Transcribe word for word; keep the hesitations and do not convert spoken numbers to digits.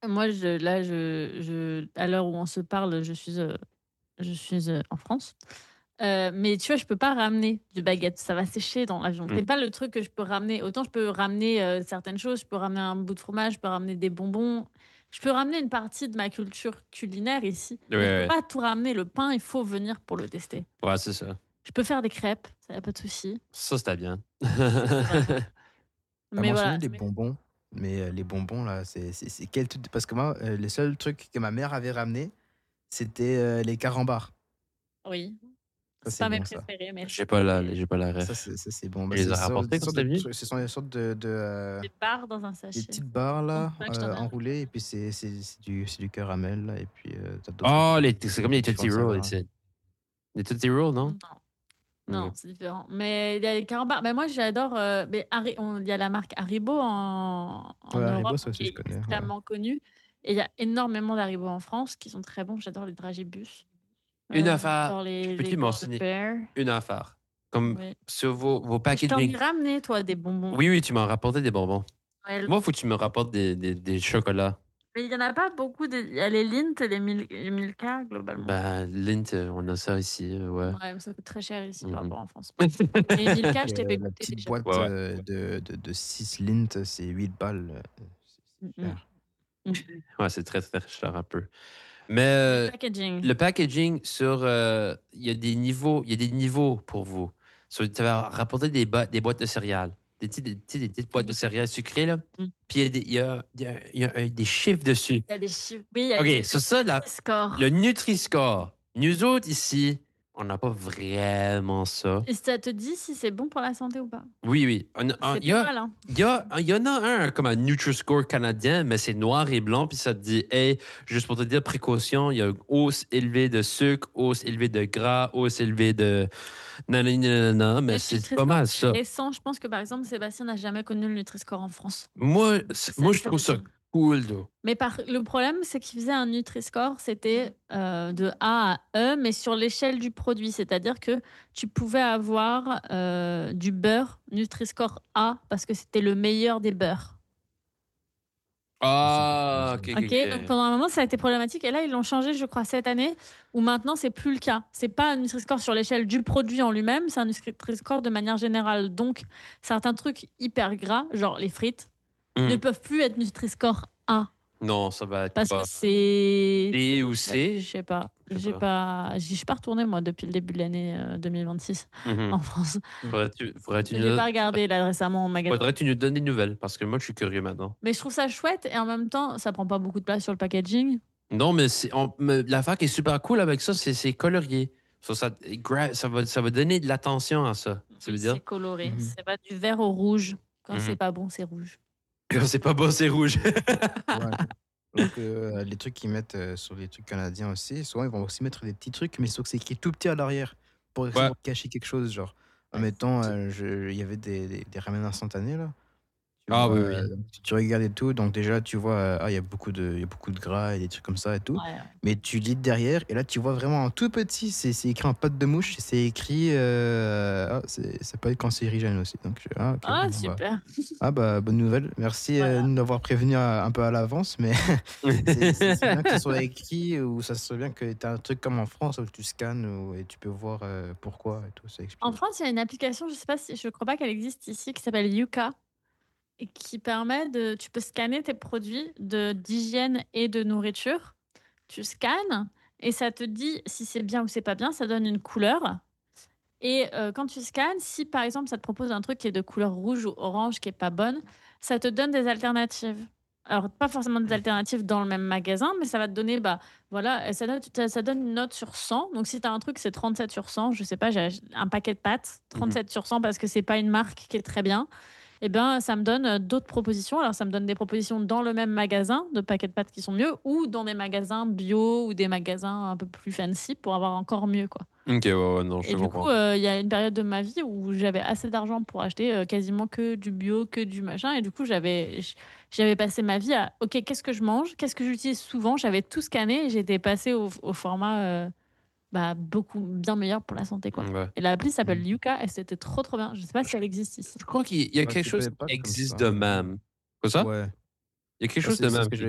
Moi, je là, je je à l'heure où on se parle, je suis, heu, je suis, heu, en France. Heu, mais tu vois, je peux pas ramener du baguette, ça va sécher dans l'avion. Mmh. C'est pas le truc que je peux ramener. Autant je peux ramener, heu, certaines choses, je peux ramener un bout de fromage, je peux ramener des bonbons. Je peux ramener une partie de ma culture culinaire ici, Ouais, mais je peux ouais. pas tout ramener. Le pain, il faut venir pour le tester. Ouais, c'est ça. Je peux faire des crêpes, ça y a pas de souci. Ça, c'était bien. Voilà. Tu as Mais mentionné voilà, les bonbons, mais heu, les bonbons là, c'est c'est c'est quel type de parce que moi, heu, les seuls trucs que ma mère avait ramenés, c'était, heu, les carambars. oui, Ça, c'est c'est pas mes bon ça. préférés, J'ai merci, pas la mais j'ai pas la Ça, ref. c'est ça, c'est bon. Bah, Tu les c'est as so des rapportés quand sortes tu de venu? trucs ce sont des sortes de de, heu, des barres dans un des sachet. petites barres Je pense là, pas que je t'en heu, ai ramené. enroulées et puis c'est c'est c'est du c'est du caramel là et puis, heu, tu as d'autres Oh, trucs, les c'est de comme les Tootsie différentes Rolls saveurs, hein. ici. Les Tootsie Rolls, non? Non. Non, OK. c'est différent. Mais il y a les carambars. Mais moi, j'adore, heu, mais Hari on il y a la marque Haribo en en Ouais, Europe Haribo, ça qui aussi je est connais, ouais. extrêmement connue et il y a énormément d'Haribo en France qui sont très bons. J'adore les dragibus, Une heu, affaire, j'adore je les les peux-tu Golden mentionner Bear. une affaire? Comme Oui. sur vos vos Je t'en ai packaging. ramené toi des bonbons. Oui, oui, tu m'as rapporté des bonbons. Ouais, Moi, faut que tu me rapportes des des des chocolats. mais il y en a pas beaucoup de il y a les Lindt et les Mil les Milka globalement. Ben, Lindt, heu, on a ça ici, heu, ouais. Ouais, mais ça coûte très cher ici Mmh par mh. rapport en France. Mais Milka, Donc je t'ai heu, fait la goûter petite déjà. boîte, Ouais, ouais. heu, de de de six Lindt, c'est huit balles, heu, c'est Mmh c'est mh. cher. Mmh. Ouais, c'est très, très cher un peu. Mais, Le heu, packaging. le packaging sur, heu, il y a des niveaux il y a des niveaux pour vous. So, tu vas rapporter des ba des boîtes de céréales, des tu sais des tu sais des petites boîtes de céréales sucrées là, Mmh. puis il y a des il y a il y a il y a, heu, des chiffres dessus. Il y a des chiffres. Oui, il y a OK, des sur ça là, le Nutri-Score. Nutri-Score. Nous autres ici, on n'a pas vraiment ça. Et ça te dit si c'est bon pour la santé ou pas? Oui, oui. On a un C'est il y pas a mal, hein? il y a il y en a un comme un Nutri-Score canadien, mais c'est noir et blanc, puis ça te dit: «Hey, juste pour te dire, précaution, il y a une hausse élevée de sucre, hausse élevée de gras, hausse élevée de nanani nanana», mais Le c'est pas Nutri-Score, mal c'est ça. récent. Je pense que, par exemple, Sébastien n'a jamais connu le Nutri-Score en France. Moi, c Ça moi, je ça trouve veut ça dire cool, though. mais par le problème, c'est qu'il faisait un Nutri-Score, c'était, heu, de A à E, mais sur l'échelle du produit. C'est-à-dire que tu pouvais avoir, heu, du beurre Nutri-Score A parce que c'était le meilleur des beurres. Ah ça, par contre, Ah! je OK, OK, OK, donc OK. pendant un moment, ça a été problématique et là, ils l'ont changé, je crois, cette année, où maintenant, c'est plus le cas. C'est pas un Nutri-Score sur l'échelle du produit en lui-même, c'est un Nutri-Score de manière générale. Donc, certains trucs hyper gras, genre les frites, ne Mmh. peuvent plus être Nutri-Score A Non, ça va être parce que quoi? c'est D ou ouais, je C? sais pas. Je sais J'ai pas. pas j'y suis pas retournée moi depuis le début de l'année, heu, deux mille vingt-six Mmh mh. en France. Faudrait-tu faudrait-tu J'ai nous pas regardé là récemment en magasin. faudrait-tu nous donnes des nouvelles parce que moi, je suis curieux maintenant. Mais je trouve ça chouette et en même temps, ça prend pas beaucoup de place sur le packaging. Non, mais c'est on me l'affaire qui est super cool avec ça, c'est c'est colorié. So, ça gra ça va ça va donner de l'attention à ça, ça Oui, veut dire? c'est coloré, mmh mh. c'est pas du vert au rouge. Quand Mmh c'est mh. pas bon, c'est rouge. Quand c'est pas bon, c'est rouge. Ouais. Alors que, heu, les trucs qu'ils mettent, heu, sur les trucs canadiens aussi, souvent, ils vont aussi mettre des petits trucs, mais sauf que c'est écrit tout petit à l'arrière pour essayer Ouais. de cacher quelque chose, genre, Ouais, admettons, C'est heu, je il y avait des des des ramen instantanés là. Tu ah vois, oui, heu, oui. donc si tu regardes et tout, donc déjà tu vois, heu, ah il y a beaucoup de il y a beaucoup de gras et des trucs comme ça et tout. ouais, ouais. Mais tu lis derrière et là tu vois vraiment en tout petit, c'est c'est écrit en patte de mouche, c'est écrit, heu, ah c'est ça peut être cancérigène aussi. Donc je ah OK, Ah bon bah super! ah bah, bonne nouvelle. Merci, heu, de Voilà. nous d'avoir prévenus à un peu à l'avance, mais c'est c'est c'est bien que ce soit écrit ou ça serait bien que tu aies un truc comme en France où tu scannes ou et tu peux voir, heu, pourquoi et tout, ça En explique. France, il y a une application, je sais pas si je crois pas qu'elle existe ici, qui s'appelle Yuka et qui permet de tu peux scanner tes produits de d'hygiène et de nourriture. Tu scannes et ça te dit si c'est bien ou c'est pas bien, ça donne une couleur et heu, quand tu scannes, si par exemple, ça te propose un truc qui est de couleur rouge ou orange qui est pas bonne, ça te donne des alternatives. Alors pas forcément des alternatives dans le même magasin, mais ça va te donner, bah, voilà, et ça donne ça ça donne une note sur cent. Donc si tu as un truc, c'est trente-sept sur cent, je sais pas, j'ai ach un paquet de pâtes, Mmh mh. trente-sept sur cent parce que c'est pas une marque qui est très bien. Et ben, ça me donne, heu, d'autres propositions. Alors ça me donne des propositions dans le même magasin de paquets de pâtes qui sont mieux ou dans des magasins bio ou des magasins un peu plus fancy pour avoir encore mieux, quoi. OK, ouais, ouais, non, je Et te du coup, comprends. heu, il y a une période de ma vie où j'avais assez d'argent pour acheter, heu, quasiment que du bio, que du machin et du coup, j'avais j j'avais passé ma vie à: «OK, qu'est-ce que je mange? Qu'est-ce que j'utilise souvent?» J'avais tout scanné et j'étais passée au f au format, heu, bah, beaucoup bien meilleur pour la santé, quoi. Mmh, ouais. Et l'appli s'appelle Mmh. Yuka et c'était trop, trop bien. Je sais pas Je si elle existe ici. je crois qu'il y a Bah, je quelque le chose connais qui pas comme existe ça, de mais même. Quoi ça? ouais. Il y a quelque Bah, chose c'est de c'est ce même que qui je